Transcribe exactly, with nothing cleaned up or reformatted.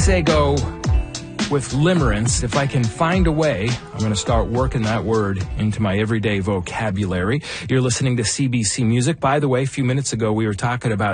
say go with limerence. If I can find a way, I'm going to start working that word into my everyday vocabulary. You're listening to C B C Music. By the way, a few minutes ago, we were talking about